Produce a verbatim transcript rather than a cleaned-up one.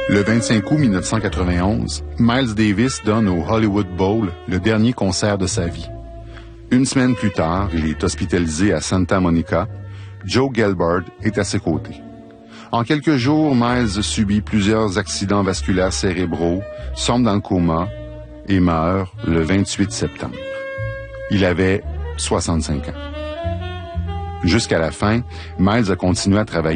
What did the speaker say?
Le vingt-cinq août mille neuf cent quatre-vingt-onze, Miles Davis donne au Hollywood Bowl le dernier concert de sa vie. Une semaine plus tard, il est hospitalisé à Santa Monica. Joe Gelbard est à ses côtés. En quelques jours, Miles subit plusieurs accidents vasculaires cérébraux, sombre dans le coma et meurt le vingt-huit septembre. Il avait soixante-cinq ans. Jusqu'à la fin, Miles a continué à travailler